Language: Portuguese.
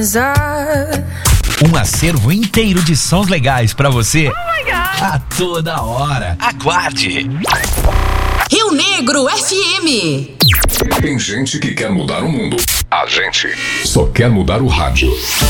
Um acervo inteiro de sons legais pra você a toda hora. Aguarde. Rio Negro FM. Tem gente que quer mudar o mundo. A gente só quer mudar o rádio.